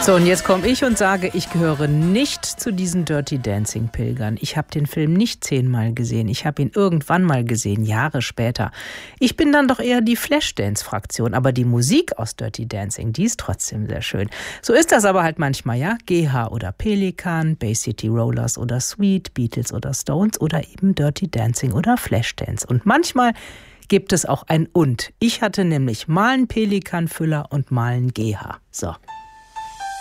So, und jetzt komme ich und sage, ich gehöre nicht zu diesen Dirty Dancing Pilgern. Ich habe den Film nicht 10-mal gesehen. Ich habe ihn irgendwann mal gesehen, Jahre später. Ich bin dann doch eher die Flashdance-Fraktion. Aber die Musik aus Dirty Dancing, die ist trotzdem sehr schön. So ist das aber halt manchmal, ja. GH oder Pelikan, Bay City Rollers oder Sweet, Beatles oder Stones oder eben Dirty Dancing oder Flashdance. Und manchmal gibt es auch ein Und. Ich hatte nämlich mal einen Pelikan-Füller und mal einen GH. So.